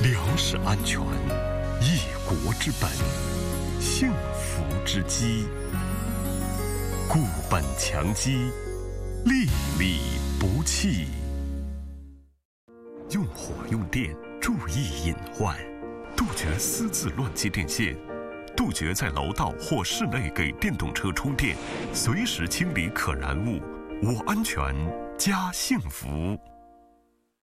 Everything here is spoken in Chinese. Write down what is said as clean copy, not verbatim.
粮食安全，一国之本，幸福之基。固本强基，粒粒不弃。用火用电，注意隐患，杜绝私自乱接电线，杜绝在楼道或室内给电动车充电，随时清理可燃物。我安全，家幸福。